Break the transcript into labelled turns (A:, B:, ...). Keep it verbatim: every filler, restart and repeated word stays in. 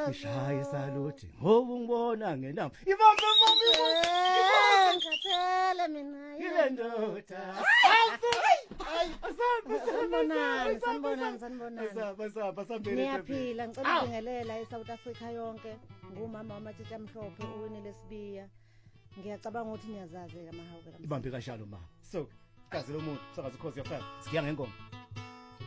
A: Ishaye saluthi ngoba ngibona ngenamba. Ibambe mami.
B: Ngikhathele mina.
A: Ile ndoda. Hayi, asamba.
B: Sanibonani, sanibonani, sanibonani.
A: Asamba, asamba, asambele.
B: Niyaphila, ngicela ukubingelela eSouth Africa yonke. Ngumama wamatshitshi amhlophe uwinile Sibiya. Ngiyacabanga ukuthi niyazazi ke amahawu ke.
A: Ibambe kanjalo mama. So, gazi lomuntu, sakazi khosi yafaka. Sigiya ngengoma.